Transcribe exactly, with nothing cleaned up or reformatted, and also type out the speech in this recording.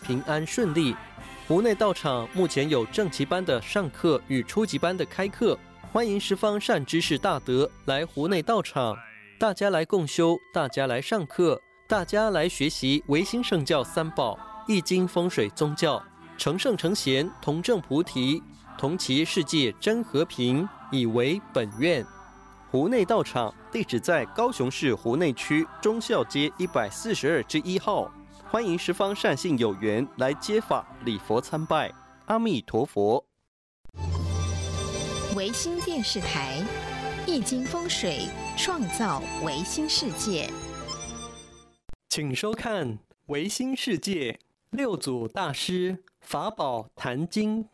平安顺利。湖内道场目前有正期班的上课与初级班的开课，欢迎十方善知识大德来湖内道场，大家来共修，大家来上课，大家来学习唯心圣教三宝、易经风水宗教，成圣成贤，同证菩提，同祈世界真和平，以为本愿。湖内道场地址在高雄市湖内区忠孝街一百四十二之一号，欢迎十方善信有缘来接法礼佛参拜。阿弥陀佛。 唯心电视台，易经风水创造唯心世界。 请收看唯心世界六祖大师法宝坛经